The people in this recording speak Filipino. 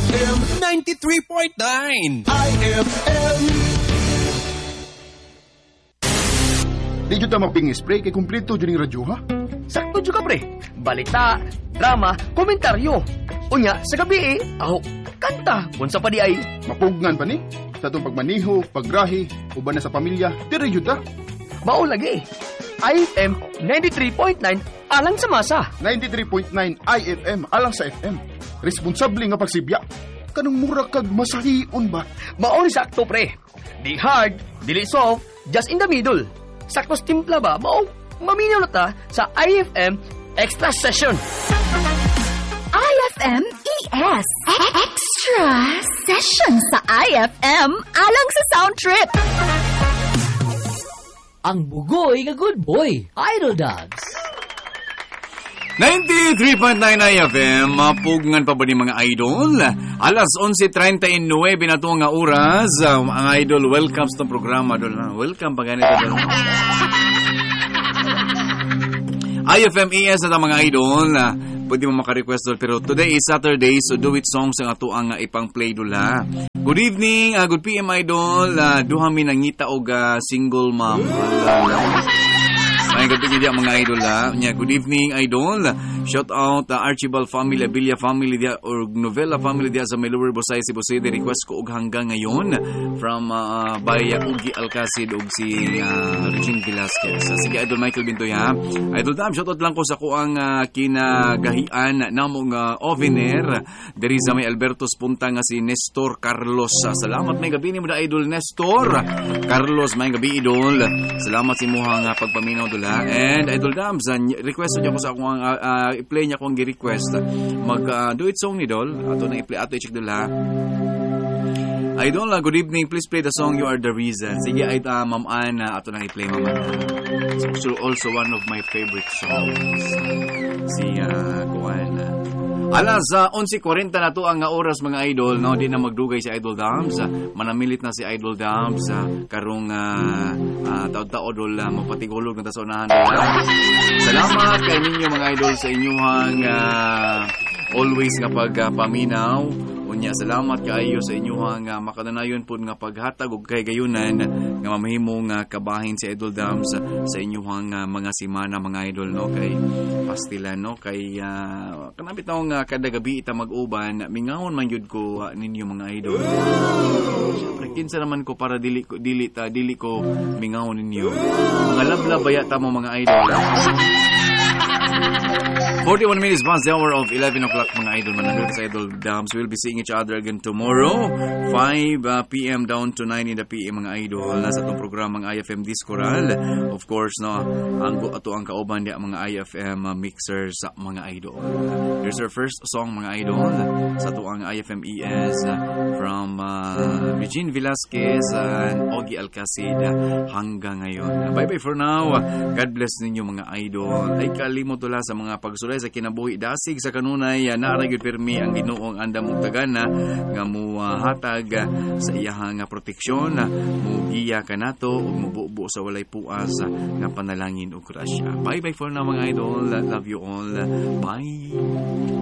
IFM 93.9 IFM. Di dyan ta maping-spray kay kumpleto dyan yung radyo, ha? Sakto juga pre. Balita, drama, komentaryo. Unya, sa gabi kanta. Unsa pa di ay. Mapugnan pa ni? Sa itong pagmaniho, paggrahi, uban na sa pamilya, di radyo ta. Mao lagi. IFM 93.9 alang sa masa. 93.9 IFM alang sa FM. Responsable nga pagsibya. Kanong mura kag masahion ba? Mao ni sakto pre. Di hard, dili soft, just in the middle. Saktos timpla ba? Mao maminaw na ta sa IFM Extra Session. IFM ES Extra Session sa IFM alang sa Sound Trip. Ang bugoy nga good boy, Idol Dubs. 93.9 IFM, mapugngan pa ba ni mga idol? Alas 11:39 na ito nga oras. Ang idol, welcome sa programa. Welcome pa ganito. IFM ES na mga idol. Pwede mo makarequest pero today is Saturday, so do it songs ang ato ang ipang-play dula. Good evening, good PM idol. Duha mi nangita og single mom. Ay gabi dia mga idol good evening idol. Shout out Archibald family, Abilia family dia or Novella family dia sa Lower Bosay Cebu City. Request ko og hanggang ngayon from Baya Ugi Alcacid og si Regine Velasquez. Sige idol Michael Bintoy ha. Idol dam shout out lang ko sa kuang kinagahian namong ovener diri sa may Alberto Spunta nga si Nestor Carlos. Salamat may gabi ni mo da idol Nestor Carlos, may gabi idol. Salamat si moha nga pagpaminaw dula. And Idol Dams, request niya ko sa akong i-play niya akong gi-request. Do it song ni Dol. Ato na i-play, ato i-check dula. Idol, good evening. Please play the song You Are the Reason. Sige, Ma'am Ana, ato na i-play Ma'am Ana. So also one of my favorite songs. Si Kuana. Alas 11:40 na to ang oras mga idol, no? Di na magdugay si Idol Dams. Manamilit na si Idol Dams karong taod-taod mapatigulog na ta sa unahan. Salamat kay ninyo mga idol sa inyong always nga pagpaminaw. Unya salamat kaayo sa inyong makadanayon pud nga paghatag og kay gayunan nga mamahimong kabahin si Idol Dams sa inyong mga simana mga idol, no? Kay pastilan, no? Kay kanapit na kada gabi ita mag-uban mingawon man gyud ko ninyo mga idol. Syempre kinsa naman ko para dili ko mingawon ninyo. Mga lablab baya ta mo mga idol. 41 minutes past the hour of 11 o'clock mga idol. Mananood sa Idol Dams. We'll be seeing each other again tomorrow 5 p.m. down to 9 in the p.m. mga idol. Nasa itong programang IFM Discoral. Of course, no, ang kauban niya mga IFM mixers sa mga idol. Here's our first song mga idol sa tuang IFM ES from Regine Velasquez and Ogie Alcacid hanggang ngayon. Bye-bye for now. God bless ninyo mga idol. Ay kalimot tula sa mga pagsulay sa kinabuhi dasig sa kanunay naara gyud pirmi ang Ginoong andam og tagana nga muhatag sa iyahang proteksyon, mugiya kanato ug mubuo sa walay puas nga panalangin ug grasya. Bye bye for now mga idol. Love you all. Bye.